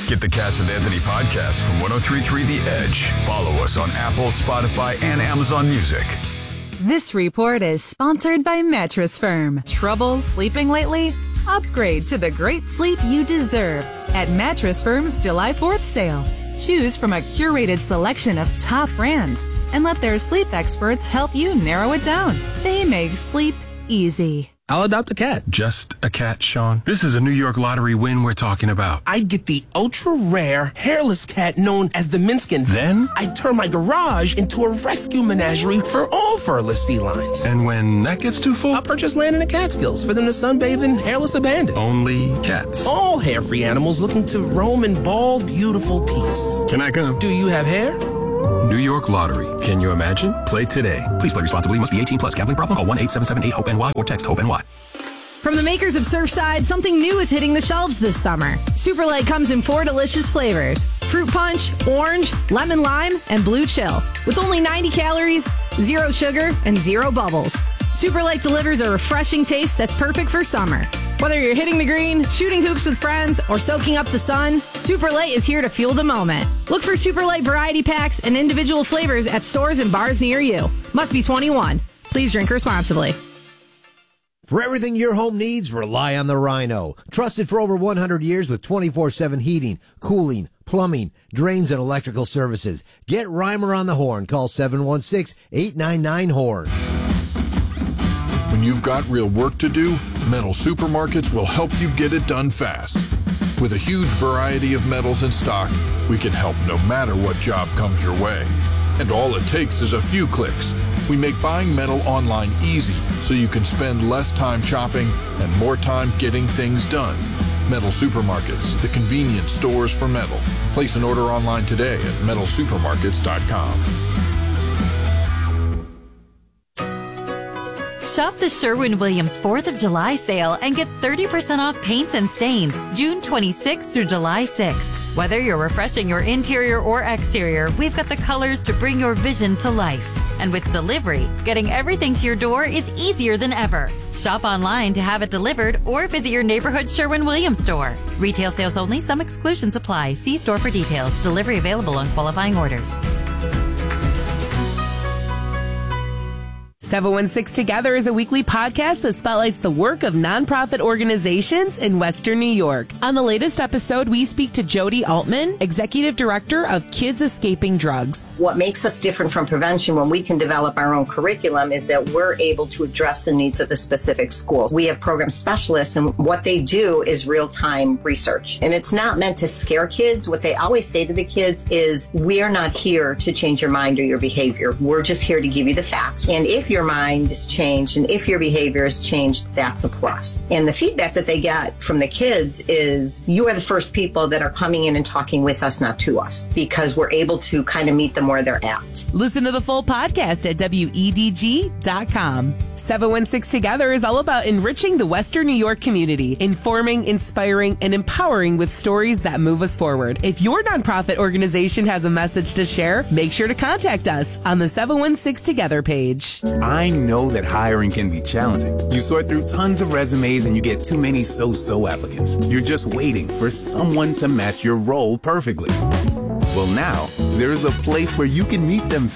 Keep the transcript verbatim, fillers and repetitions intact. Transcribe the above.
Get the Cass and Anthony podcast from one oh three point three The Edge. Follow us on Apple, Spotify, and Amazon Music. This report is sponsored by Mattress Firm. Trouble sleeping lately? Upgrade to the great sleep you deserve at Mattress Firm's July fourth sale. Choose from a curated selection of top brands and let their sleep experts help you narrow it down. They make sleep easy. I'll adopt a cat. Just a cat, Sean. This is a New York lottery win we're talking about. I'd get the ultra-rare, hairless cat known as the Minskin. Then? I'd turn my garage into a rescue menagerie for all furless felines. And when that gets too full? I'll purchase land in the Catskills for them to sunbathe in hairless abandon. Only cats. All hair-free animals looking to roam in bald, beautiful peace. Can I come? Do you have hair? New York Lottery. Can you imagine? Play today. Please play responsibly. Must be eighteen plus. Gambling problem? Call one eight seven seven eight hope N Y or text HOPE-N Y. From the makers of Surfside, something new is hitting the shelves this summer. Super Light comes in four delicious flavors: fruit punch, orange, lemon lime, and blue chill. With only ninety calories, zero sugar, and zero bubbles. Super Light delivers a refreshing taste that's perfect for summer. Whether you're hitting the green, shooting hoops with friends, or soaking up the sun, Super Light is here to fuel the moment. Look for Super Light variety packs and individual flavors at stores and bars near you. Must be twenty-one. Please drink responsibly. For everything your home needs, rely on the Rhino. Trusted for over one hundred years with twenty-four seven heating, cooling, plumbing, drains, and electrical services. Get Reimer on the horn. Call seven one six, eight nine nine, HORN. When you've got real work to do, Metal Supermarkets will help you get it done fast. With a huge variety of metals in stock, we can help no matter what job comes your way. And all it takes is a few clicks. We make buying metal online easy so you can spend less time shopping and more time getting things done. Metal Supermarkets, the convenient stores for metal. Place an order online today at metal supermarkets dot com. Shop the Sherwin-Williams fourth of July sale and get thirty percent off paints and stains June twenty-sixth through July sixth. Whether you're refreshing your interior or exterior, we've got the colors to bring your vision to life. And with delivery, getting everything to your door is easier than ever. Shop online to have it delivered or visit your neighborhood Sherwin-Williams store. Retail sales only. Some exclusions apply. See store for details. Delivery available on qualifying orders. seven one six Together is a weekly podcast that spotlights the work of nonprofit organizations in Western New York. On the latest episode, we speak to Jody Altman, Executive Director of Kids Escaping Drugs. What makes us different from prevention when we can develop our own curriculum is that we're able to address the needs of the specific schools. We have program specialists, and what they do is real-time research. And it's not meant to scare kids. What they always say to the kids is, we are not here to change your mind or your behavior. We're just here to give you the facts. And if you're your mind is changed and if your behavior is changed, that's a plus. And the feedback that they get from the kids is, you are the first people that are coming in and talking with us, not to us, because we're able to kind of meet them where they're at. Listen to the full podcast at W E D G dot com. seven one six Together is all about enriching the Western New York community, informing, inspiring, and empowering with stories that move us forward. If your nonprofit organization has a message to share, make sure to contact us on the seven one six Together page. I know that hiring can be challenging. You sort through tons of resumes and you get too many so-so applicants. You're just waiting for someone to match your role perfectly. Well, now, there's a place where you can meet them